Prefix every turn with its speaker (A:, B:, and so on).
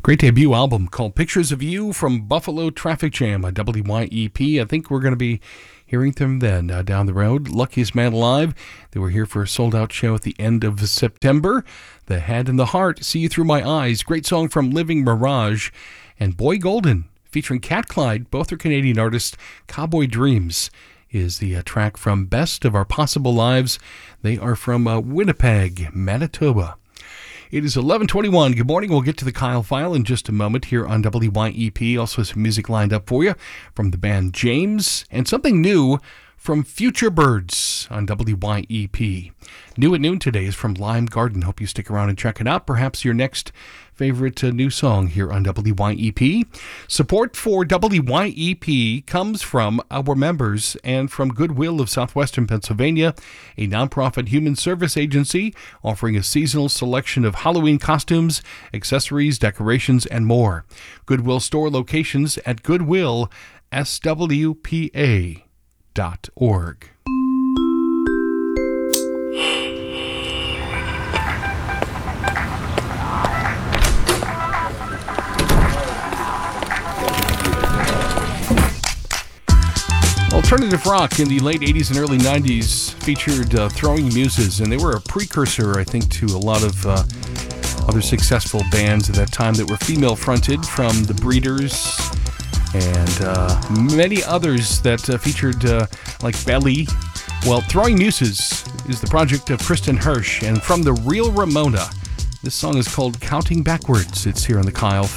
A: Great debut album called Pictures of You from Buffalo Traffic Jam on WYEP. I think we're going to be hearing them then down the road. Luckiest Man Alive. They were here for a sold-out show at the end of September. The Head and the Heart, See You Through My Eyes. Great song from Living Mirage. And Boy Golden, featuring Cat Clyde. Both are Canadian artists. Cowboy Dreams is the track from Best of Our Possible Lives. They are from Winnipeg, Manitoba. It is 11:21. Good morning. We'll get to the Kyle File in just a moment here on WYEP. Also some music lined up for you from the band James and something new from Future Birds on WYEP. New at noon today is from Lime Garden. Hope you stick around and check it out. Perhaps your next favorite new song here on WYEP. Support for WYEP comes from our members and from Goodwill of Southwestern Pennsylvania, a nonprofit human service agency offering a seasonal selection of Halloween costumes, accessories, decorations, and more. Goodwill store locations at goodwillswpa.org. Alternative rock in the late 80s and early 90s featured Throwing Muses, and they were a precursor, I think, to a lot of other successful bands at that time that were female-fronted, from The Breeders and many others that featured, like Belly. Well, Throwing Muses is the project of Kristen Hirsch, and from The Real Ramona, this song is called Counting Backwards. It's here on the Kyle